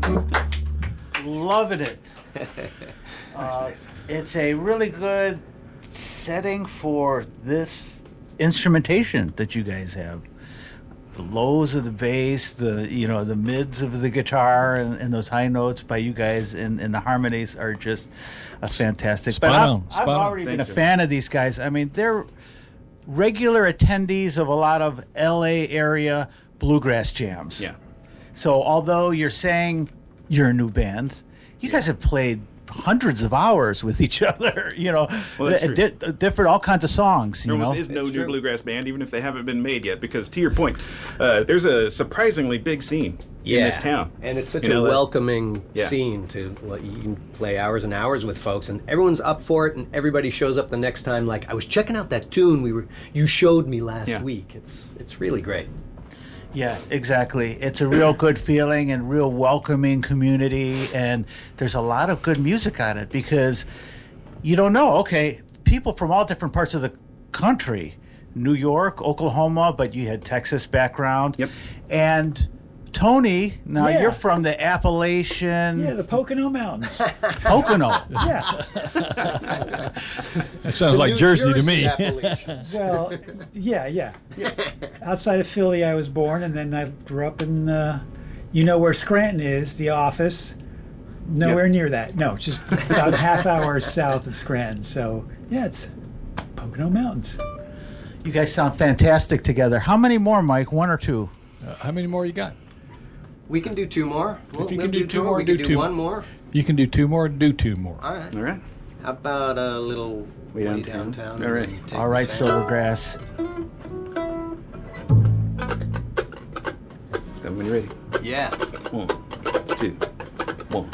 Loving it. It's a really good setting for this instrumentation that you guys have. The lows of the bass, the mids of the guitar, and those high notes by you guys, and the harmonies are just a fantastic. I've already been a fan of these guys. I mean, they're regular attendees of a lot of L.A. area bluegrass jams. Yeah. So although you're saying you're a new band, you guys have played hundreds of hours with each other, different, all kinds of songs. There is no new bluegrass band, even if they haven't been made yet, because to your point, there's a surprisingly big scene in this town. And it's such a welcoming scene to you can play hours and hours with folks, and everyone's up for it, and everybody shows up the next time like, I was checking out that tune you showed me last week. It's really great. Yeah, exactly. It's a real good feeling and real welcoming community, and there's a lot of good music on it because you don't know. Okay, people from all different parts of the country, New York, Oklahoma, but you had Texas background. Yep. And Tony, now you're from the Appalachian... Yeah, the Pocono Mountains. Pocono. Yeah. That sounds like Jersey to me. Well, yeah. Outside of Philly, I was born, and then I grew up in, where Scranton is, the office. Nowhere near that. No, just about a half hour south of Scranton. So, yeah, it's Pocono Mountains. You guys sound fantastic together. How many more, Mike? One or two? How many more you got? We can do two more. If you can do two more, we can do one more. You can do two more, do two more. All right. All right. How about a little way downtown? All right. All right, Silvergrass. Tell me when you're ready. Yeah. 1, 2.